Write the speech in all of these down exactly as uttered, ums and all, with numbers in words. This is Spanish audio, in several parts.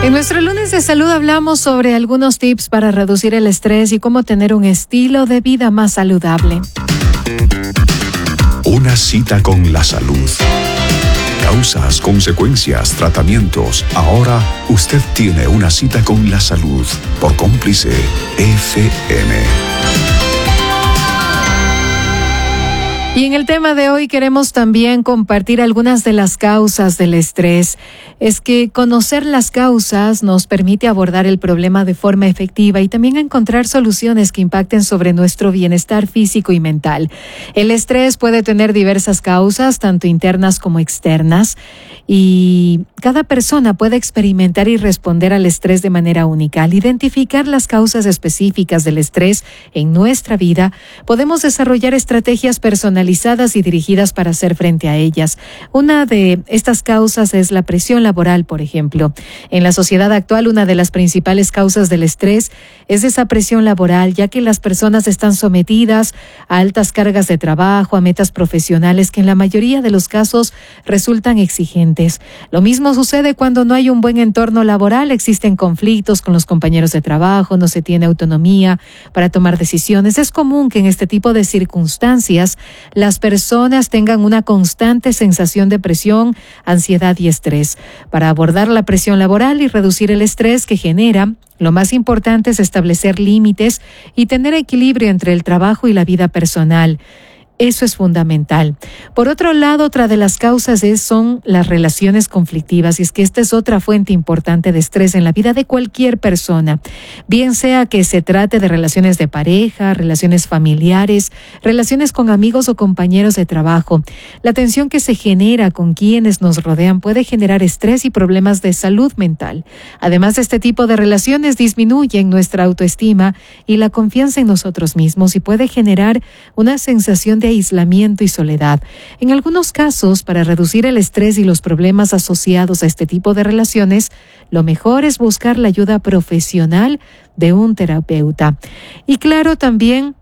En nuestro lunes de salud hablamos sobre algunos tips para reducir el estrés y cómo tener un estilo de vida más saludable. Una cita con la salud. Causas, consecuencias, tratamientos. Ahora usted tiene una cita con la salud por Cómplice F M. Y en el tema de hoy queremos también compartir algunas de las causas del estrés. Es que conocer las causas nos permite abordar el problema de forma efectiva y también encontrar soluciones que impacten sobre nuestro bienestar físico y mental. El estrés puede tener diversas causas, tanto internas como externas, y cada persona puede experimentar y responder al estrés de manera única. Al identificar las causas específicas del estrés en nuestra vida, podemos desarrollar estrategias personalizadas y dirigidas para hacer frente a ellas. Una de estas causas es la presión laboral, por ejemplo. En la sociedad actual, una de las principales causas del estrés es esa presión laboral, ya que las personas están sometidas a altas cargas de trabajo, a metas profesionales que en la mayoría de los casos resultan exigentes. Lo mismo sucede cuando no hay un buen entorno laboral, existen conflictos con los compañeros de trabajo, no se tiene autonomía para tomar decisiones. Es común que en este tipo de circunstancias las personas tengan una constante sensación de presión, ansiedad y estrés. Para abordar la presión laboral y reducir el estrés que genera, lo más importante es establecer límites y tener equilibrio entre el trabajo y la vida personal. Eso es fundamental. Por otro lado, otra de las causas es, son las relaciones conflictivas, y es que esta es otra fuente importante de estrés en la vida de cualquier persona, bien sea que se trate de relaciones de pareja, relaciones familiares, relaciones con amigos o compañeros de trabajo. La tensión que se genera con quienes nos rodean puede generar estrés y problemas de salud mental. Además, este tipo de relaciones disminuyen nuestra autoestima y la confianza en nosotros mismos y puede generar una sensación de aislamiento y soledad. En algunos casos, para reducir el estrés y los problemas asociados a este tipo de relaciones, lo mejor es buscar la ayuda profesional de un terapeuta. Y claro, también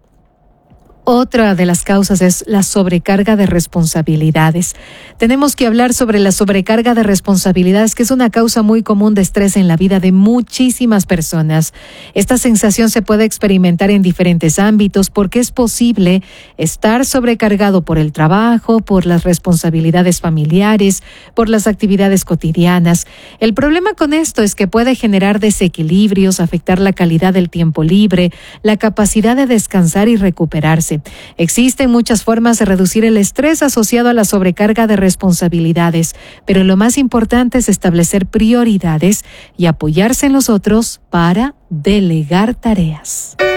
otra de las causas es la sobrecarga de responsabilidades. Tenemos que hablar sobre la sobrecarga de responsabilidades, que es una causa muy común de estrés en la vida de muchísimas personas. Esta sensación se puede experimentar en diferentes ámbitos porque es posible estar sobrecargado por el trabajo, por las responsabilidades familiares, por las actividades cotidianas. El problema con esto es que puede generar desequilibrios, afectar la calidad del tiempo libre, la capacidad de descansar y recuperarse. Existen muchas formas de reducir el estrés asociado a la sobrecarga de responsabilidades, pero lo más importante es establecer prioridades y apoyarse en los otros para delegar tareas.